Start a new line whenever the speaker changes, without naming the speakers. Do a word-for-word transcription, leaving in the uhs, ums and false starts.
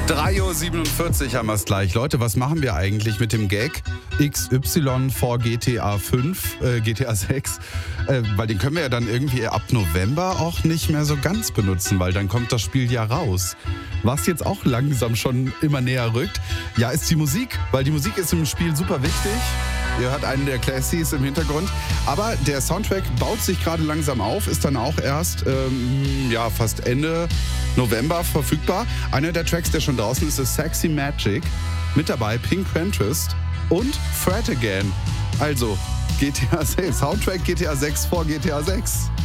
drei Uhr siebenundvierzig haben wir es gleich. Leute, was machen wir eigentlich mit dem Gag X Y vor G T A fünf, äh, G T A sechs? Äh, weil den können wir ja dann irgendwie ab November auch nicht mehr so ganz benutzen, weil dann kommt das Spiel ja raus. Was jetzt auch langsam schon immer näher rückt, ja, ist die Musik. Weil die Musik ist im Spiel super wichtig. Ihr hört einen der Classics im Hintergrund. Aber der Soundtrack baut sich gerade langsam auf, ist dann auch erst ähm, ja, fast Ende November verfügbar. Einer der Tracks, der schon draußen ist, ist Sexy Magic. Mit dabei Pink Pinterest und Fret Again. Also G T A sechs, Soundtrack G T A sechs vor G T A sechs.